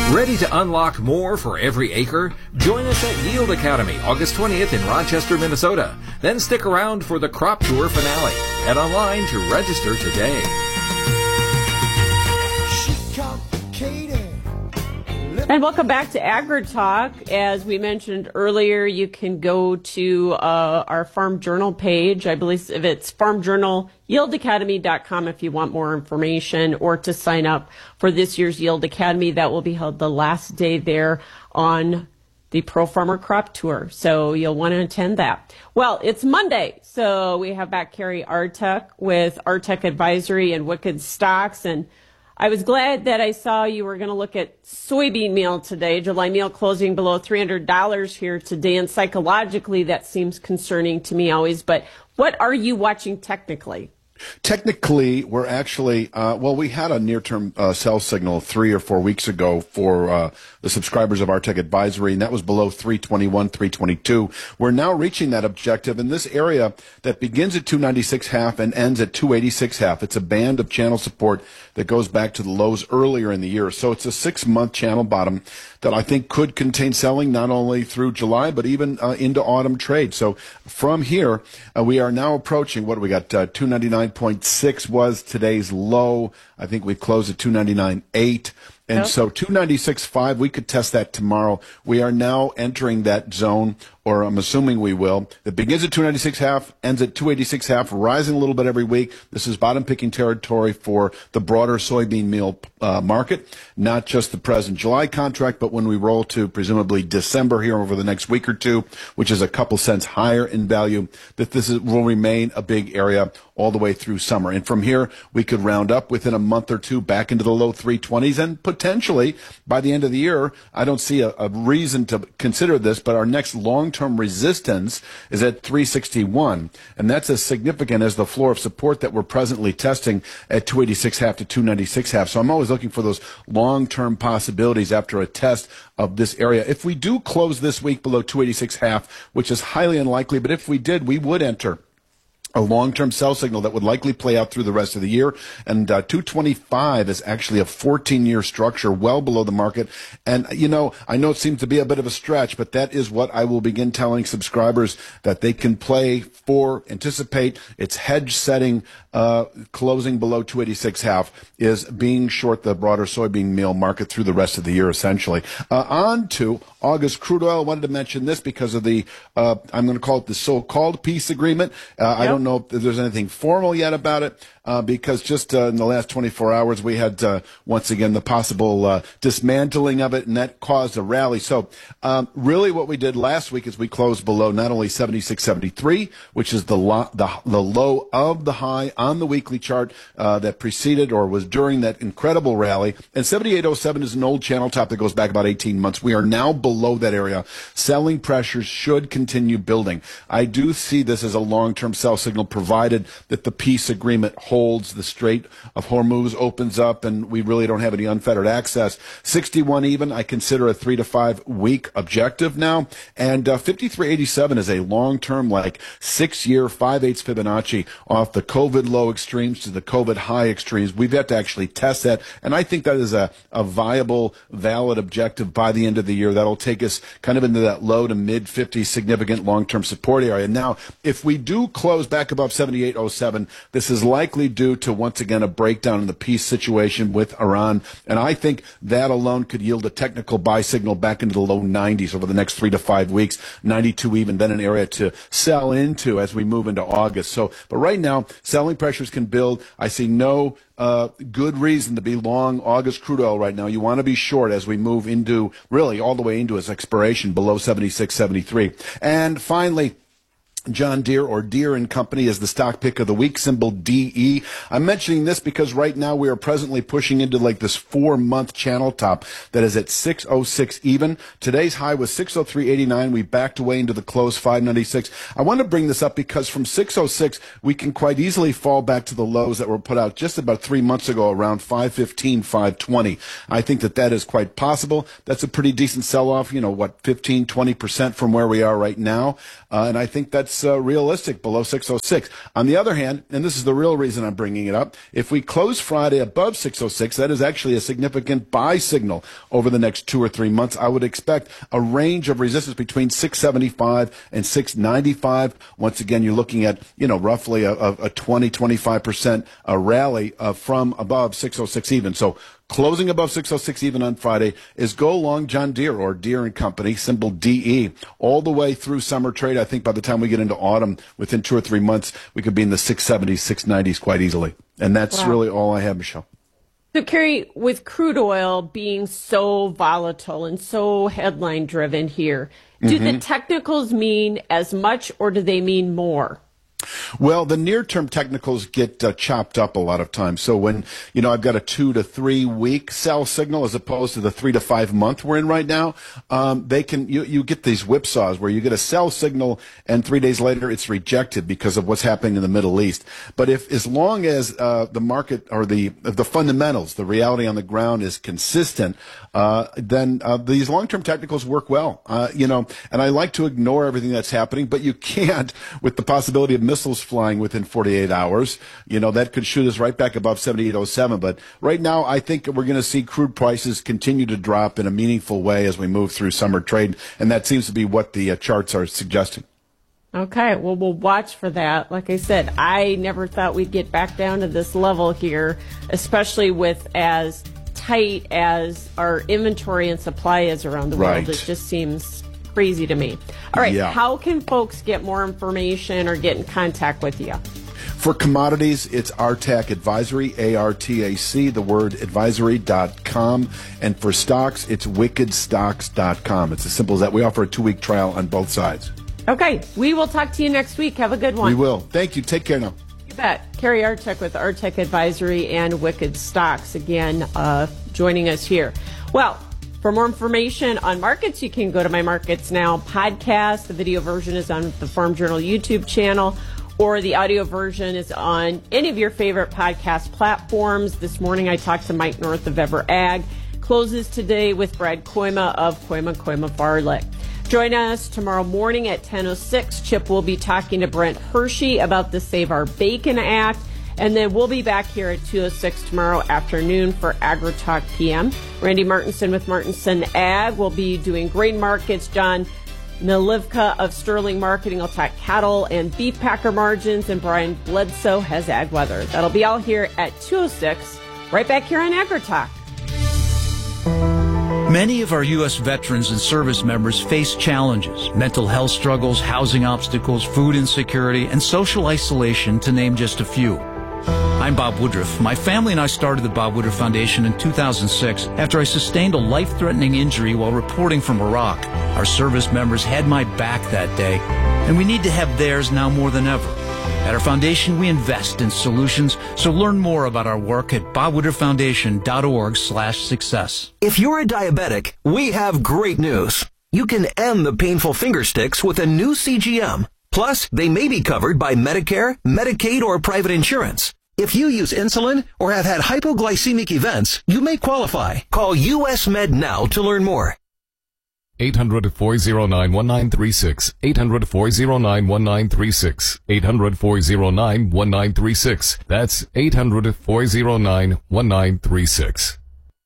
Ready to unlock more for every acre? Join us at Yield Academy August 20th in Rochester, Minnesota. Then stick around for the crop tour finale. Head online to register today. And welcome back to AgriTalk. As we mentioned earlier, you can go to our Farm Journal page. I believe if it's Farm Journal, yieldacademy.com if you want more information or to sign up for this year's Yield Academy. That will be held the last day there on the Pro Farmer Crop Tour. So you'll want to attend that. Well, it's Monday, so we have back Carrie Artek with Artek Advisory and Wicked Stocks. And I was glad that I saw you were going to look at soybean meal today. July meal closing below $300 here today. And psychologically, that seems concerning to me always. But what are you watching technically? Technically, we're actually, we had a near-term sell signal 3 or 4 weeks ago for the subscribers of Artek Advisory, and that was below 321, 322. We're now reaching that objective in this area that begins at 296.5 and ends at 286.5. It's a band of channel support that goes back to the lows earlier in the year. So it's a 6-month channel bottom that I think could contain selling not only through July, but even into autumn trade. So from here, we are now approaching, what do we got, 299.6 was today's low. I think we closed at 299.8. And so 296.5, we could test that tomorrow. We are now entering that zone, or I'm assuming we will. It begins at 296.5, ends at 286.5, rising a little bit every week. This is bottom picking territory for the broader soybean meal market, not just the present July contract, but when we roll to presumably December here over the next week or two, which is a couple cents higher in value, that will remain a big area all the way through summer. And from here, we could round up within a month or two back into the low 320s, and potentially by the end of the year, I don't see a reason to consider this, but our next long-term resistance is at 361, and that's as significant as the floor of support that we're presently testing at 286.5 to 296.5. So I'm always looking for those long-term possibilities after a test of this area. If we do close this week below 286.5, which is highly unlikely, but if we did, we would enter a long-term sell signal that would likely play out through the rest of the year. And 225 is actually a 14-year structure well below the market. And, I know it seems to be a bit of a stretch, but that is what I will begin telling subscribers that they can play for, anticipate. It's hedge setting, closing below 286.5 is being short the broader soybean meal market through the rest of the year, essentially. On to August crude oil. I wanted to mention this because of the, I'm going to call it the so-called peace agreement. I don't know if there's anything formal yet about it, because just in the last 24 hours, we had, once again, the possible dismantling of it, and that caused a rally. So really what we did last week is we closed below not only 76.73, which is the low of the high on the weekly chart that preceded or was during that incredible rally, and 78.07 is an old channel top that goes back about 18 months. We are now below that area. Selling pressures should continue building. I do see this as a long-term sell signal, provided that the peace agreement holds, the Strait of Hormuz opens up, and we really don't have any unfettered access. 61 even, I consider a 3 to 5 week objective now, and 53.87 is a long-term, like 6-year, 5/8 Fibonacci off the COVID low extremes to the COVID high extremes. We've got to actually test that, and I think that is a viable, valid objective by the end of the year. That'll take us kind of into that low to mid 50s significant long-term support area. Now, if we do close back above 78.07, this is likely due to, once again, a breakdown in the peace situation with Iran, and I think that alone could yield a technical buy signal back into the low 90s over the next 3 to 5 weeks, 92 even, then an area to sell into as we move into August. So, but right now, selling pressures can build. I see no good reason to be long August crude oil right now. You want to be short as we move into, really all the way into its expiration below 76.73. And finally, John Deere, or Deere & Company, is the stock pick of the week, symbol DE. I'm mentioning this because right now we are presently pushing into like this 4-month channel top that is at 606 even. Today's high was 603.89. We backed away into the close, 596. I want to bring this up because from 606, we can quite easily fall back to the lows that were put out just about 3 months ago, around 515, 520. I think that is quite possible. That's a pretty decent sell-off, 15, 20% from where we are right now. And I think that's that's realistic, below 606. On the other hand, and this is the real reason I'm bringing it up, if we close Friday above 606, that is actually a significant buy signal over the next 2 or 3 months. I would expect a range of resistance between 675 and 695. Once again, you're looking at, roughly a 20-25% rally from above 606 even. So closing above 606 even on Friday is go long John Deere or Deere & Company, symbol DE, all the way through summer trade. I think by the time we get into autumn, within 2 or 3 months, we could be in the 670s, 690s quite easily. And that's really all I have, Michelle. So, Kerry, with crude oil being so volatile and so headline-driven here, do the technicals mean as much or do they mean more? Well, the near-term technicals get chopped up a lot of times. So when, I've got a 2 to 3 week sell signal as opposed to the 3 to 5 month we're in right now, you get these whipsaws where you get a sell signal and 3 days later it's rejected because of what's happening in the Middle East. But as long as the market or the fundamentals, the reality on the ground is consistent, then these long-term technicals work well. And I like to ignore everything that's happening, but you can't with the possibility of missiles flying within 48 hours. That could shoot us right back above 78.07. But right now, I think we're going to see crude prices continue to drop in a meaningful way as we move through summer trade. And that seems to be what the charts are suggesting. Okay, well, we'll watch for that. Like I said, I never thought we'd get back down to this level here, especially with as tight as our inventory and supply is around the world. Right. It just seems crazy to me. All right, How can folks get more information or get in contact with you? For commodities, it's Artac Advisory, ARTAC, the word advisory.com. And for stocks, it's wickedstocks.com. It's as simple as that. We offer a 2-week trial on both sides. Okay, we will talk to you next week. Have a good one. We will. Thank you. Take care now. You bet. Kerry Artac with Artac Advisory and Wicked Stocks again joining us here. Well, for more information on markets, you can go to My Markets Now podcast. The video version is on the Farm Journal YouTube channel, or the audio version is on any of your favorite podcast platforms. This morning, I talked to Mike North of Ever Ag. Closes today with Brad Koima of Koima Farlick. Join us tomorrow morning at 10:06. Chip will be talking to Brent Hershey about the Save Our Bacon Act. And then we'll be back here at 2:06 tomorrow afternoon for AgriTalk PM. Randy Martinson with Martinson Ag will be doing grain markets. John Nalivka of Sterling Marketing will talk cattle and beef packer margins. And Brian Bledsoe has ag weather. That'll be all here at 2:06, right back here on AgriTalk. Many of our U.S. veterans and service members face challenges, mental health struggles, housing obstacles, food insecurity, and social isolation, to name just a few. I'm Bob Woodruff. My family and I started the Bob Woodruff Foundation in 2006 after I sustained a life-threatening injury while reporting from Iraq. Our service members had my back that day, and we need to have theirs now more than ever. At our foundation, we invest in solutions, so learn more about our work at bobwoodrufffoundation.org/success. If you're a diabetic, we have great news. You can end the painful finger sticks with a new CGM. Plus, they may be covered by Medicare, Medicaid, or private insurance. If you use insulin or have had hypoglycemic events, you may qualify. Call US Med now to learn more. 800-409-1936. 800-409-1936. 800-409-1936. That's 800-409-1936.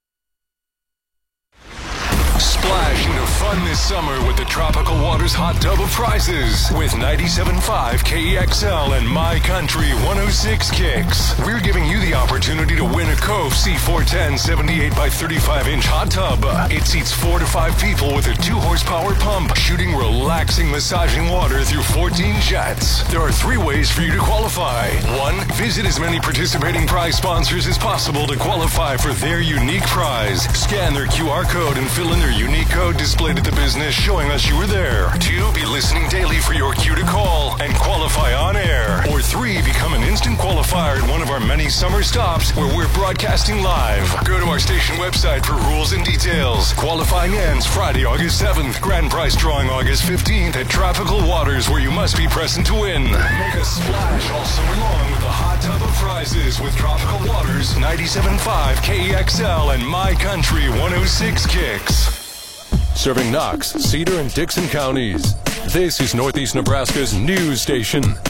Splash into fun this summer with the Tropical Waters Hot Tub of Prizes with 97.5 KEXL and My Country 106 Kicks. We're giving you the opportunity to win a Cove C410 78 by 35-inch hot tub. It seats 4 to 5 people with a 2-horsepower pump, shooting relaxing, massaging water through 14 jets. There are 3 ways for you to qualify. 1, visit as many participating prize sponsors as possible to qualify for their unique prize. Scan their QR code and fill in their unique code displayed at the business showing us you were there. 2, be listening daily for your cue to call and qualify on air. Or 3, become an instant qualifier at one of our many summer stops where we're broadcasting live. Go to our station website for rules and details. Qualifying ends Friday, August 7th. Grand prize drawing August 15th at Tropical Waters, where you must be present to win. Make a splash all summer long with the hot tub of prizes with Tropical Waters, 97.5 KEXL and My Country 106 Kicks. Serving Knox, Cedar, and Dixon counties. This is Northeast Nebraska's news station,